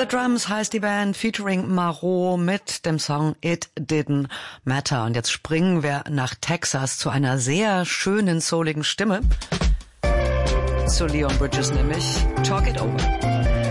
the Drums heißt die Band, featuring Marot mit dem Song It Didn't Matter. Und jetzt springen wir nach Texas zu einer sehr schönen, souligen Stimme. Zu Leon Bridges nämlich. Talk It Over.